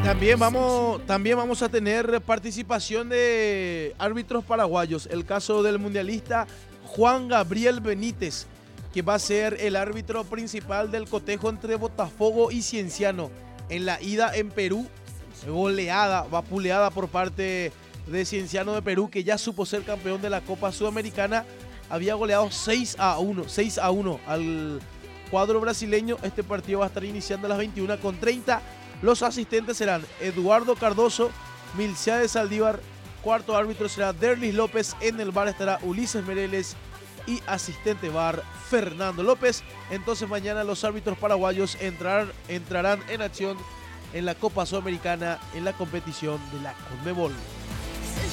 También vamos a tener participación de árbitros paraguayos. El caso del mundialista Juan Gabriel Benítez, que va a ser el árbitro principal del cotejo entre Botafogo y Cienciano. En la ida en Perú, vapuleada por parte de Cienciano de Perú, que ya supo ser campeón de la Copa Sudamericana. Había goleado 6-1 al cuadro brasileño. Este partido va a estar iniciando a las 21:30. Los asistentes serán Eduardo Cardoso, Milciades Saldívar, cuarto árbitro será Derlis López, en el bar estará Ulises Mereles y asistente bar Fernando López. Entonces mañana los árbitros paraguayos entrarán en acción en la Copa Sudamericana en la competición de la Conmebol.